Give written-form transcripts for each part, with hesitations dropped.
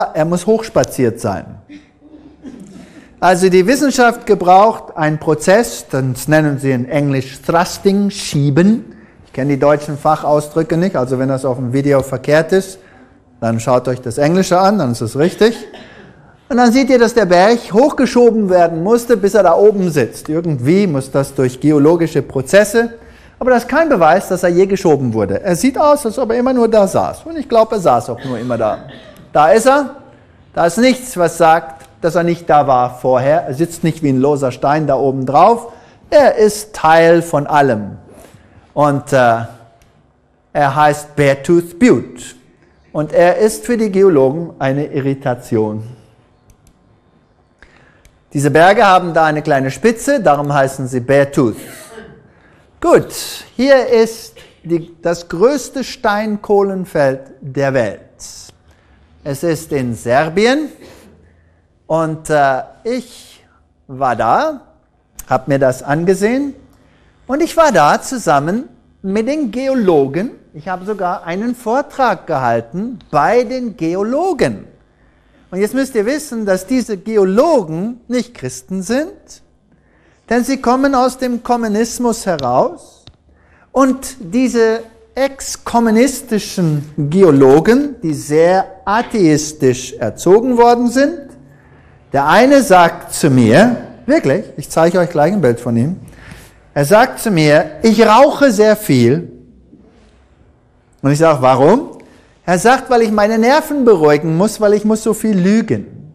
er muss hochspaziert sein. Also die Wissenschaft gebraucht einen Prozess, das nennen sie in Englisch Thrusting, Schieben. Ich kenne die deutschen Fachausdrücke nicht, also wenn das auf dem Video verkehrt ist, dann schaut euch das Englische an, dann ist es richtig. Und dann seht ihr, dass der Berg hochgeschoben werden musste, bis er da oben sitzt. Irgendwie muss das durch geologische Prozesse, aber das ist kein Beweis, dass er je geschoben wurde. Er sieht aus, als ob er immer nur da saß. Und ich glaube, er saß auch nur immer da. Da ist er, da ist nichts, was sagt, dass er nicht da war vorher. Er sitzt nicht wie ein loser Stein da oben drauf. Er ist Teil von allem. Und er heißt Beartooth Butte. Und er ist für die Geologen eine Irritation. Diese Berge haben da eine kleine Spitze, darum heißen sie Beartooth. Gut, hier ist das größte Steinkohlenfeld der Welt. Es ist in Serbien und ich war da, habe mir das angesehen und ich war da zusammen mit den Geologen. Ich habe sogar einen Vortrag gehalten bei den Geologen. Und jetzt müsst ihr wissen, dass diese Geologen nicht Christen sind, denn sie kommen aus dem Kommunismus heraus und diese ex-kommunistischen Geologen, die sehr atheistisch erzogen worden sind, der eine sagt zu mir, wirklich, ich zeige euch gleich ein Bild von ihm, er sagt zu mir, ich rauche sehr viel. Und ich sage, warum? Er sagt, weil ich meine Nerven beruhigen muss, weil ich muss so viel lügen.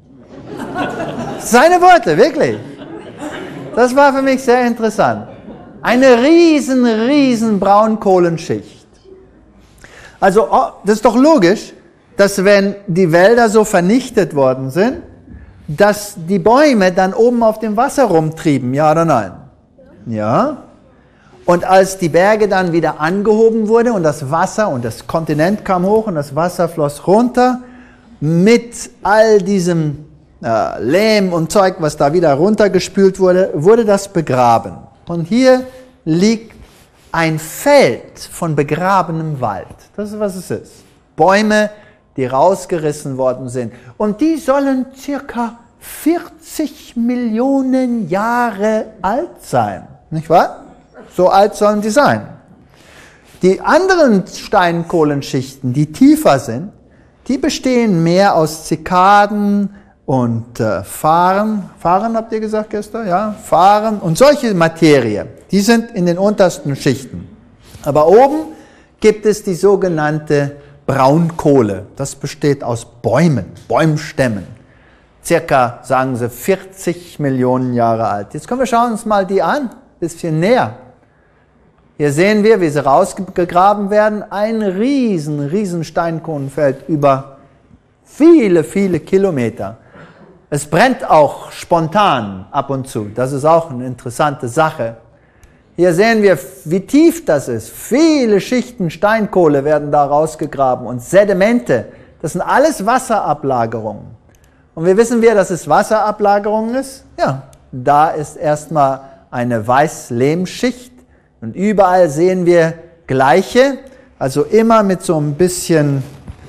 Seine Worte, wirklich. Das war für mich sehr interessant. Eine riesen Braunkohlenschicht. Also, das ist doch logisch, dass wenn die Wälder so vernichtet worden sind, dass die Bäume dann oben auf dem Wasser rumtrieben, ja oder nein? Ja. Und als die Berge dann wieder angehoben wurde und das Wasser und das Kontinent kam hoch und das Wasser floss runter, mit all diesem Lehm und Zeug, was da wieder runtergespült wurde, wurde das begraben. Und hier liegt ein Feld von begrabenem Wald. Das ist, was es ist. Bäume, die rausgerissen worden sind. Und die sollen circa 40 Millionen Jahre alt sein. Nicht wahr? So alt sollen die sein. Die anderen Steinkohlenschichten, die tiefer sind, die bestehen mehr aus Zikaden und Farren. Farren habt ihr gesagt gestern? Ja, Farren und solche Materie. Die sind in den untersten Schichten. Aber oben gibt es die sogenannte Braunkohle. Das besteht aus Bäumen, Bäumstämmen. Circa, sagen sie, 40 Millionen Jahre alt. Jetzt können wir schauen uns mal die an, ein bisschen näher. Hier sehen wir, wie sie rausgegraben werden. Ein riesen Steinkohlenfeld über viele Kilometer. Es brennt auch spontan ab und zu. Das ist auch eine interessante Sache. Hier sehen wir, wie tief das ist. Viele Schichten Steinkohle werden da rausgegraben und Sedimente. Das sind alles Wasserablagerungen. Und wir wissen, dass es Wasserablagerung ist. Ja, da ist erstmal eine Weißlehmschicht. Und überall sehen wir gleiche, also immer mit so ein bisschen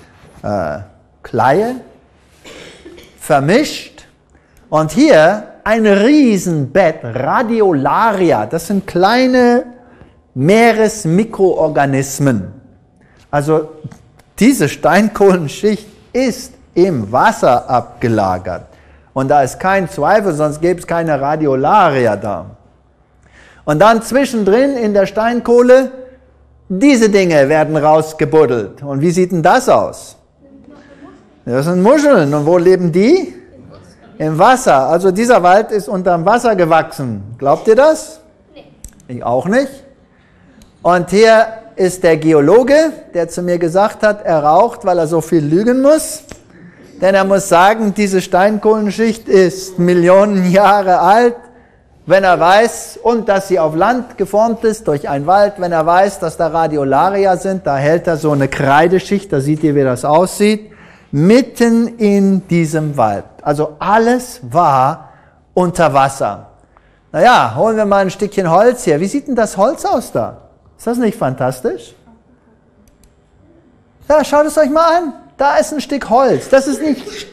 Kleie vermischt. Und hier ein Riesenbett, Radiolaria, das sind kleine Meeresmikroorganismen. Also diese Steinkohlenschicht ist im Wasser abgelagert. Und da ist kein Zweifel, sonst gäbe es keine Radiolaria da. Und dann zwischendrin in der Steinkohle, diese Dinge werden rausgebuddelt. Und wie sieht denn das aus? Das sind Muscheln. Und wo leben die? Im Wasser. Also dieser Wald ist unterm Wasser gewachsen. Glaubt ihr das? Nee. Ich auch nicht. Und hier ist der Geologe, der zu mir gesagt hat, er raucht, weil er so viel lügen muss. Denn er muss sagen, diese Steinkohlenschicht ist Millionen Jahre alt. Wenn er weiß, und dass sie auf Land geformt ist durch einen Wald, wenn er weiß, dass da Radiolaria sind, da hält er so eine Kreideschicht, da seht ihr, wie das aussieht, mitten in diesem Wald. Also alles war unter Wasser. Naja, holen wir mal ein Stückchen Holz hier. Wie sieht denn das Holz aus da? Ist das nicht fantastisch? Ja, schaut es euch mal an. Da ist ein Stück Holz. Das ist nicht